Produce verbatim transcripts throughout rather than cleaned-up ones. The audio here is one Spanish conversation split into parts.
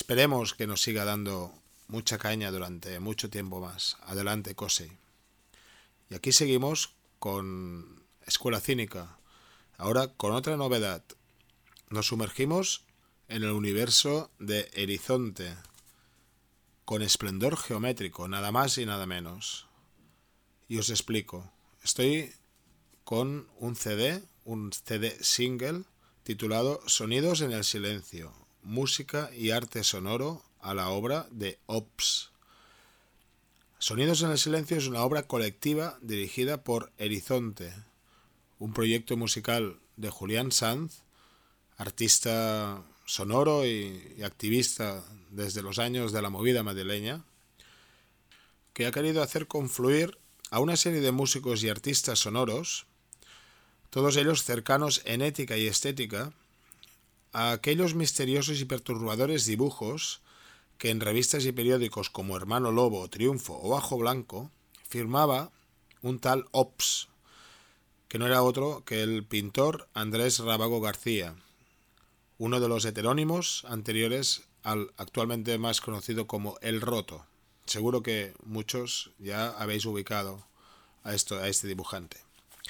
esperemos que nos siga dando mucha caña durante mucho tiempo más. Adelante, Cosey. Y aquí seguimos con Escuela Cínica, ahora con otra novedad. Nos sumergimos en el universo de Erizonte, con esplendor geométrico, nada más y nada menos. Y os explico. Estoy con un C D, un C D single, titulado Sonidos en el silencio, música y arte sonoro a la obra de Ops. Sonidos en el silencio es una obra colectiva dirigida por Erizonte, un proyecto musical de Julián Sanz, artista sonoro y, y activista desde los años de la movida madrileña, que ha querido hacer confluir a una serie de músicos y artistas sonoros, todos ellos cercanos en ética y estética, a aquellos misteriosos y perturbadores dibujos que en revistas y periódicos como Hermano Lobo, Triunfo o Bajo Blanco firmaba un tal Ops, que no era otro que el pintor Andrés Rábago García, uno de los heterónimos anteriores al actualmente más conocido como El Roto. Seguro que muchos ya habéis ubicado a, esto, a este dibujante.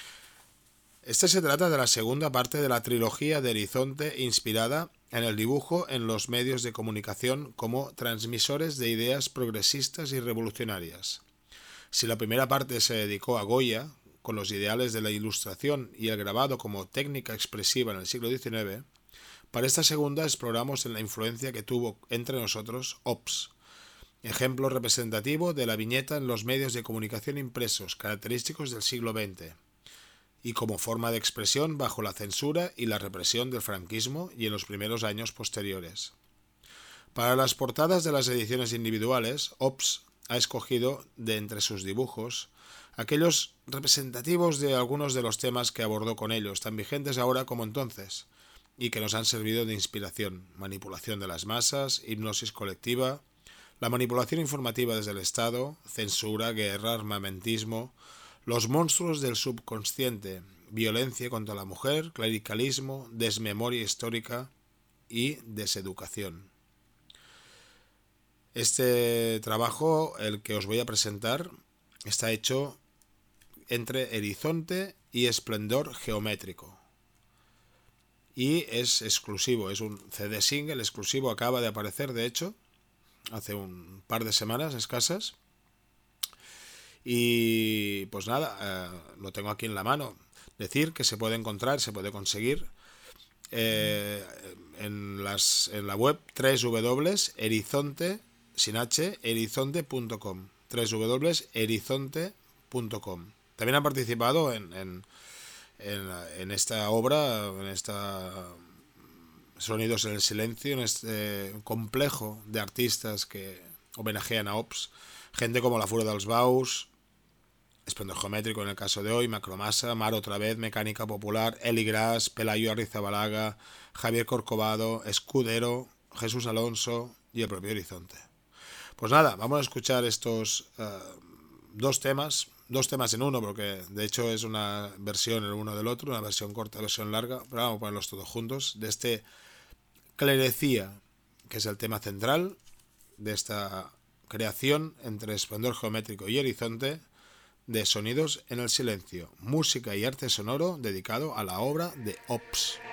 Este se trata de la segunda parte de la trilogía de Erizonte inspirada en el dibujo en los medios de comunicación como transmisores de ideas progresistas y revolucionarias. Si la primera parte se dedicó a Goya, con los ideales de la ilustración y el grabado como técnica expresiva en el siglo diecinueve, para esta segunda exploramos en la influencia que tuvo entre nosotros Ops, ejemplo representativo de la viñeta en los medios de comunicación impresos característicos del siglo veinte, y como forma de expresión bajo la censura y la represión del franquismo y en los primeros años posteriores. Para las portadas de las ediciones individuales, Ops ha escogido, de entre sus dibujos, aquellos representativos de algunos de los temas que abordó con ellos, tan vigentes ahora como entonces, y que nos han servido de inspiración: manipulación de las masas, hipnosis colectiva, la manipulación informativa desde el Estado, censura, guerra, armamentismo, los monstruos del subconsciente, violencia contra la mujer, clericalismo, desmemoria histórica y deseducación. Este trabajo, el que os voy a presentar, está hecho entre Erizonte y Esplendor Geométrico. Y es exclusivo, es un C D single exclusivo, acaba de aparecer, de hecho, hace un par de semanas escasas. Y pues nada, eh, lo tengo aquí en la mano. Decir que se puede encontrar, se puede conseguir eh, en, las, en la web doble u doble u doble u punto erizonte, sin h, erizonte punto com, doble u doble u doble u punto erizonte punto com. También han participado en, en, en, en esta obra, en esta Sonidos en el silencio, en este complejo de artistas que homenajean a Ops, gente como La Fura dels Baus, Esplendor Geométrico en el caso de hoy, Macromasa, Mar otra vez, Mecánica Popular, Eli Gras, Pelayo Arrizabalaga, Javier Corcovado, Escudero, Jesús Alonso y el propio Erizonte. Pues nada, vamos a escuchar estos uh, dos temas, dos temas en uno, porque de hecho es una versión el uno del otro, una versión corta, versión larga, pero vamos a ponerlos todos juntos, de este Clerecía, que es el tema central de esta creación entre Esplendor Geométrico y Erizonte, de Sonidos en el silencio, música y arte sonoro dedicado a la obra de Ops.